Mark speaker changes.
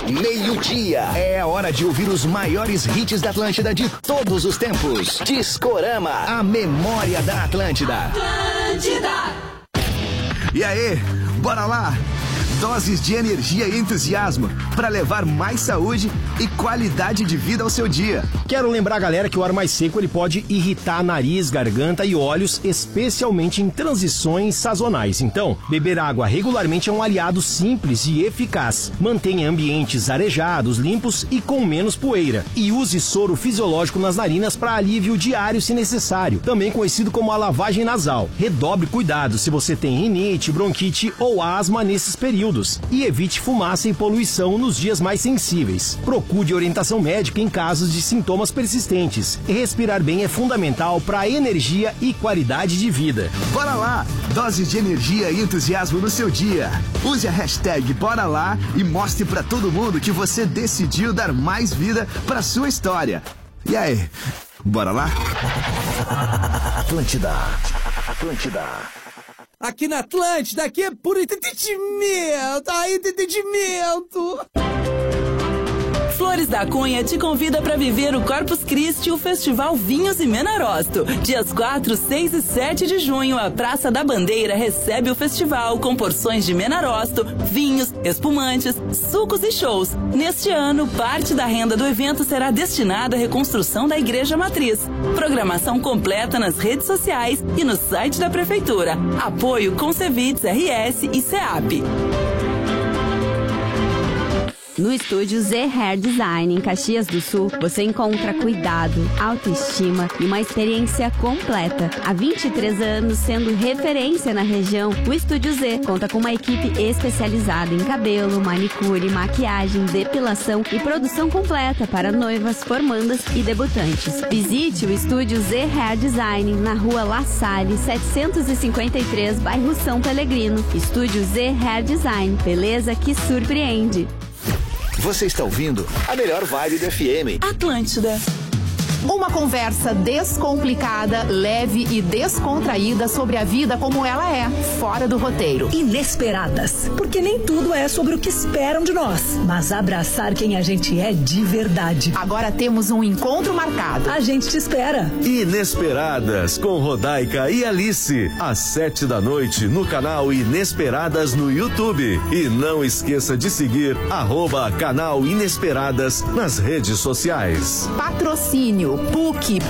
Speaker 1: Meio-dia. É a hora de ouvir os maiores hits da Atlântida de todos os tempos. Discorama, a memória da Atlântida. Atlântida! E aí, bora lá? Doses de energia e entusiasmo para levar mais saúde e qualidade de vida ao seu dia.
Speaker 2: Quero lembrar, galera, que o ar mais seco ele pode irritar nariz, garganta e olhos, especialmente em transições sazonais. Então, beber água regularmente é um aliado simples e eficaz. Mantenha ambientes arejados, limpos e com menos poeira. E use soro fisiológico nas narinas para alívio diário se necessário, também conhecido como a lavagem nasal. Redobre cuidado se você tem rinite, bronquite ou asma nesses períodos. E evite fumaça e poluição nos dias mais sensíveis. Procure orientação médica em casos de sintomas persistentes. E respirar bem é fundamental para energia e qualidade de vida.
Speaker 1: Bora lá! Doses de energia e entusiasmo no seu dia. Use a hashtag Bora Lá e mostre para todo mundo que você decidiu dar mais vida para sua história. E aí, bora lá? Atlântida. Atlântida.
Speaker 3: Aqui na Atlântida, aqui é puro entretenimento. Aí, entretenimento.
Speaker 4: Flores da Cunha te convida para viver o Corpus Christi, o Festival Vinhos e Menarosto. Dias 4, 6 e 7 de junho, a Praça da Bandeira recebe o festival com porções de Menarosto, vinhos, espumantes, sucos e shows. Neste ano, parte da renda do evento será destinada à reconstrução da Igreja Matriz. Programação completa nas redes sociais e no site da Prefeitura. Apoio Concevites RS e SEAP.
Speaker 5: No estúdio Z Hair Design, em Caxias do Sul, você encontra cuidado, autoestima e uma experiência completa. Há 23 anos sendo referência na região, o Estúdio Z conta com uma equipe especializada em cabelo, manicure, maquiagem, depilação e produção completa para noivas, formandas e debutantes. Visite o Estúdio Z Hair Design na rua La Salle, 753, bairro São Pelegrino. Estúdio Z Hair Design, beleza que surpreende.
Speaker 1: Você está ouvindo a melhor vibe do FM.
Speaker 4: Atlântida.
Speaker 6: Uma conversa descomplicada, leve e descontraída sobre a vida como ela é, fora do roteiro.
Speaker 7: Inesperadas, porque nem tudo é sobre o que esperam de nós, mas abraçar quem a gente é de verdade.
Speaker 6: Agora temos um encontro marcado.
Speaker 7: A gente te espera.
Speaker 8: Inesperadas, com Rodaica e Alice, às 7 da noite no canal Inesperadas no YouTube. E não esqueça de seguir @canal Inesperadas nas redes sociais.
Speaker 6: Patrocínio PUC